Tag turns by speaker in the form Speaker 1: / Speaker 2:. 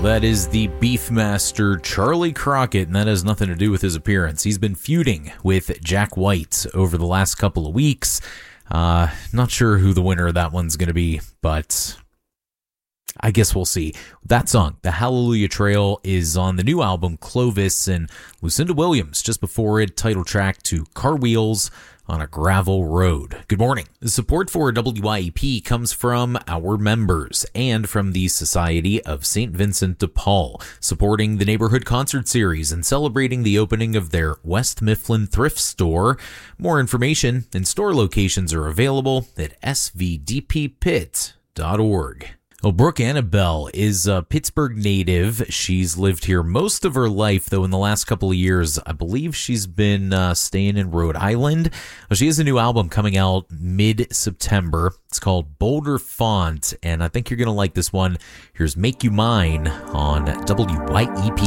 Speaker 1: That is the Beefmaster Charlie Crockett, and that has nothing to do with his appearance. He's been feuding with Jack White over the last couple of weeks. Not sure who the winner of that one's going to be, but I guess we'll see. That song, The Hallelujah Trail, is on the new album Clovis, and Lucinda Williams, just before it, title track to Car Wheels on a Gravel Road. Good morning. The support for WYEP comes from our members and from the Society of St. Vincent de Paul, supporting the Neighborhood Concert Series and celebrating the opening of their West Mifflin thrift store. More information and store locations are available at svdppit.org. Well, Brooke Annabelle is a Pittsburgh native. She's lived here most of her life, though in the last couple of years, I believe she's been staying in Rhode Island. Well, she has a new album coming out mid-September. It's called Boulder Font, and I think you're going to like this one. Here's Make You Mine on WYEP.